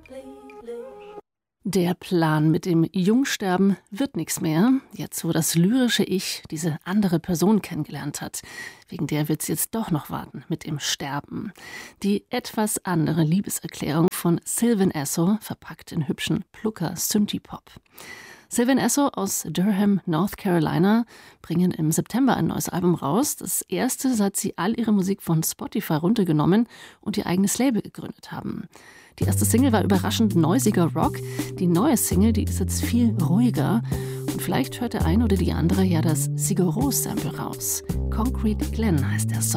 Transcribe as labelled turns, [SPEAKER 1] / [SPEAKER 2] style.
[SPEAKER 1] Der Plan mit dem Jungsterben wird nichts mehr, jetzt wo das lyrische Ich diese andere Person kennengelernt hat. Wegen der wird es jetzt doch noch warten mit dem Sterben. Die etwas andere Liebeserklärung von Sylvan Esso, verpackt in hübschen Plucker-Synthie-Pop. Sylvan Esso aus Durham, North Carolina, bringen im September ein neues Album raus. Das erste, seit sie all ihre Musik von Spotify runtergenommen und ihr eigenes Label gegründet haben. Die erste Single war überraschend neusiger Rock. Die neue Single, die ist jetzt viel ruhiger. Und vielleicht hört der eine oder die andere ja das Sigur Rós Sample raus. Concrete Glen heißt der Song.